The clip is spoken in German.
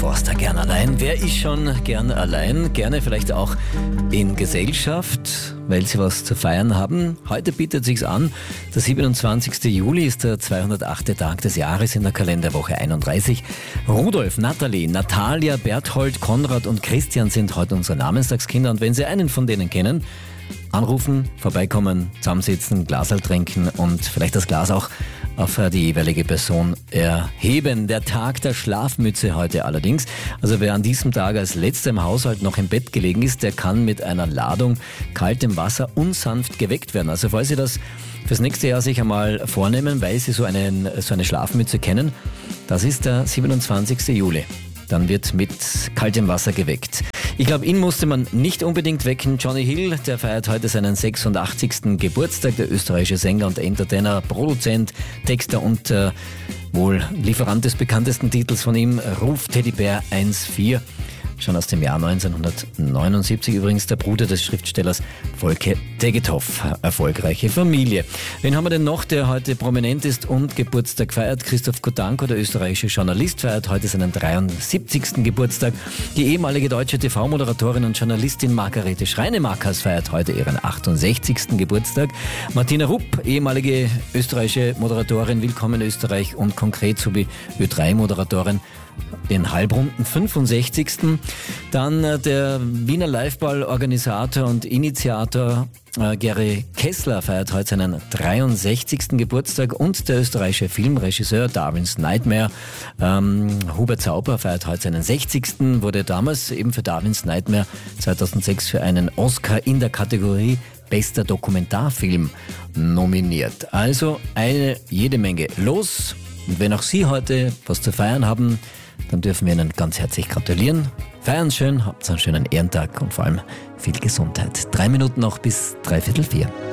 Forster, gern allein. Wer ist schon gern allein? Gerne vielleicht auch in Gesellschaft, weil sie was zu feiern haben. Heute bietet sich's an. Der 27. Juli ist der 208. Tag des Jahres in der Kalenderwoche 31. Rudolf, Nathalie, Natalia, Berthold, Konrad und Christian sind heute unsere Namenstagskinder. Und wenn Sie einen von denen kennen, anrufen, vorbeikommen, zusammensitzen, Glasl trinken und vielleicht das Glas auch auf die jeweilige Person erheben. Der Tag der Schlafmütze heute allerdings. Also wer an diesem Tag als letzter im Haushalt noch im Bett gelegen ist, der kann mit einer Ladung kaltem Wasser unsanft geweckt werden. Also falls Sie das fürs nächste Jahr sich einmal vornehmen, weil Sie so eine Schlafmütze kennen, das ist der 27. Juli. Dann wird mit kaltem Wasser geweckt. Ich glaube, ihn musste man nicht unbedingt wecken. Johnny Hill, der feiert heute seinen 86. Geburtstag. Der österreichische Sänger und Entertainer, Produzent, Texter und wohl Lieferant des bekanntesten Titels von ihm, Ruf Teddybär 1.4. Schon aus dem Jahr 1979 übrigens, der Bruder des Schriftstellers Volker Tegethoff. Erfolgreiche Familie. Wen haben wir denn noch, der heute prominent ist und Geburtstag feiert? Christoph Kodanko, der österreichische Journalist, feiert heute seinen 73. Geburtstag. Die ehemalige deutsche TV-Moderatorin und Journalistin Margarete Schreinemakers feiert heute ihren 68. Geburtstag. Martina Rupp, ehemalige österreichische Moderatorin, Willkommen Österreich und konkret sowie Ö3-Moderatorin, den halbrunden 65. Dann der Wiener Liveball-Organisator und Initiator Gary Kessler feiert heute seinen 63. Geburtstag und der österreichische Filmregisseur Darwin's Nightmare Hubert Sauper feiert heute seinen 60. Wurde damals eben für Darwin's Nightmare 2006 für einen Oscar in der Kategorie Bester Dokumentarfilm nominiert. Also jede Menge los. Und wenn auch Sie heute was zu feiern haben, dann dürfen wir Ihnen ganz herzlich gratulieren. Feiern schön, habt einen schönen Ehrentag und vor allem viel Gesundheit. 3 Minuten noch bis 3:45.